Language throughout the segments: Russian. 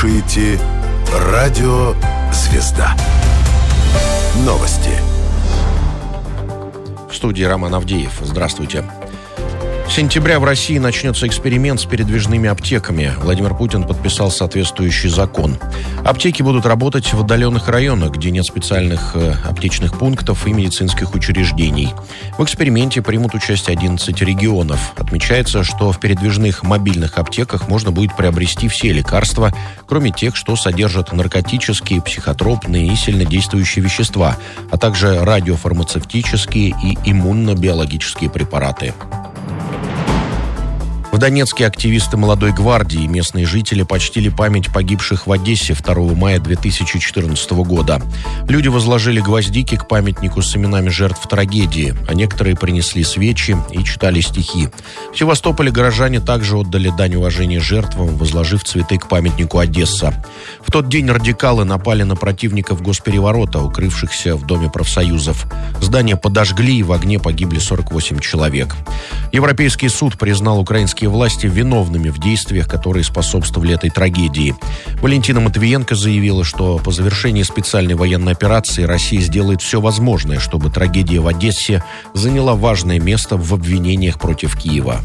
слушаете «Радио Звезда». Новости. В студии Роман Авдеев. Здравствуйте. С сентября в России начнется эксперимент с передвижными аптеками. Владимир Путин подписал соответствующий закон. Аптеки будут работать в отдаленных районах, где нет специальных аптечных пунктов и медицинских учреждений. В эксперименте примут участие 11 регионов. Отмечается, что в передвижных мобильных аптеках можно будет приобрести все лекарства, кроме тех, что содержат наркотические, психотропные и сильнодействующие вещества, а также радиофармацевтические и иммунно-биологические препараты. В Донецке активисты «Молодой гвардии» и местные жители почтили память погибших в Одессе 2 мая 2014 года. Люди возложили гвоздики к памятнику с именами жертв трагедии, а некоторые принесли свечи и читали стихи. В Севастополе горожане также отдали дань уважения жертвам, возложив цветы к памятнику «Одесса». В тот день радикалы напали на противников госпереворота, укрывшихся в Доме профсоюзов. Здание подожгли, и в огне погибли 48 человек. Европейский суд признал украинские власти виновными в действиях, которые способствовали этой трагедии. Валентина Матвиенко заявила, что по завершении специальной военной операции Россия сделает все возможное, чтобы трагедия в Одессе заняла важное место в обвинениях против Киева.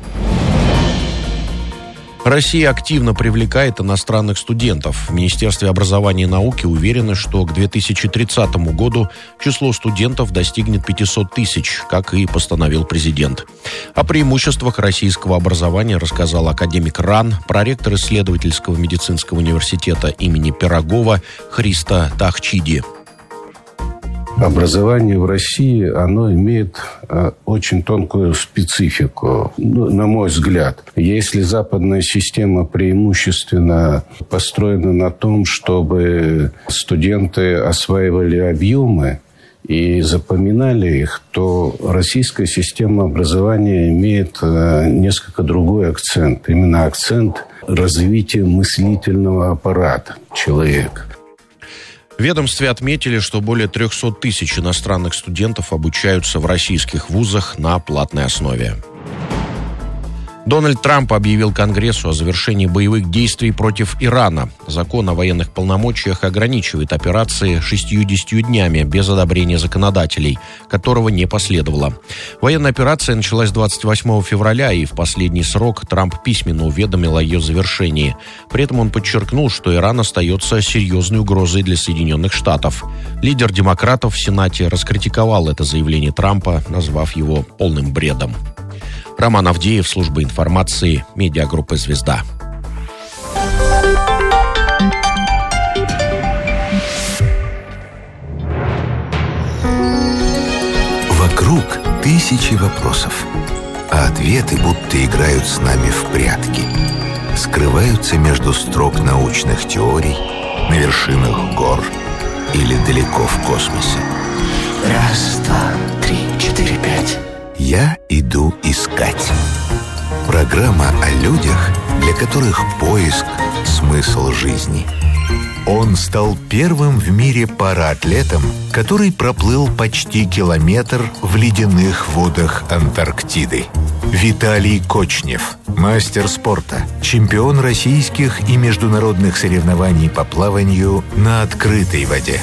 Россия активно привлекает иностранных студентов. В Министерстве образования и науки уверены, что к 2030 году число студентов достигнет 500 тысяч, как и постановил президент. О преимуществах российского образования рассказал академик РАН, проректор исследовательского медицинского университета имени Пирогова Христа Тахчиди. Образование в России, оно имеет очень тонкую специфику, на мой взгляд. Если западная система преимущественно построена на том, чтобы студенты осваивали объемы и запоминали их, то российская система образования имеет несколько другой акцент. Именно акцент развития мыслительного аппарата человека. В ведомстве отметили, что более 300 тысяч иностранных студентов обучаются в российских вузах на платной основе. Дональд Трамп объявил Конгрессу о завершении боевых действий против Ирана. Закон о военных полномочиях ограничивает операции 60 днями без одобрения законодателей, которого не последовало. Военная операция началась 28 февраля, и в последний срок Трамп письменно уведомил о ее завершении. При этом он подчеркнул, что Иран остается серьезной угрозой для Соединенных Штатов. Лидер демократов в Сенате раскритиковал это заявление Трампа, назвав его полным бредом. Роман Авдеев, служба информации, медиагруппы «Звезда». Вокруг тысячи вопросов, а ответы будто играют с нами в прятки. Скрываются между строк научных теорий, на вершинах гор или далеко в космосе. Раз, два, три, четыре, пять. Я иду искать. Программа о людях, для которых поиск – смысл жизни. Он стал первым в мире параатлетом, который проплыл почти километр в ледяных водах Антарктиды. Виталий Кочнев, мастер спорта, чемпион российских и международных соревнований по плаванию на открытой воде.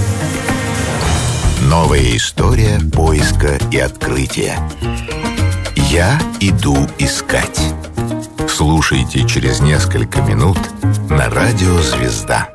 Новая история поиска и открытия. Я иду искать. Слушайте через несколько минут на радио «Звезда».